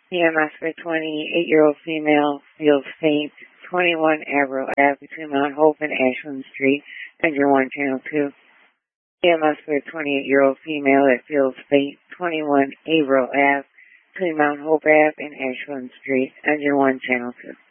EMS for 28-year-old female feels faint, 21 Averill Ave between Mount Hope and Ashland Street, Engine 1, Channel 2. EMS for 28-year-old female that feels faint, 21 Averill Ave between Mount Hope Ave and Ashland Street, Engine 1, Channel 2.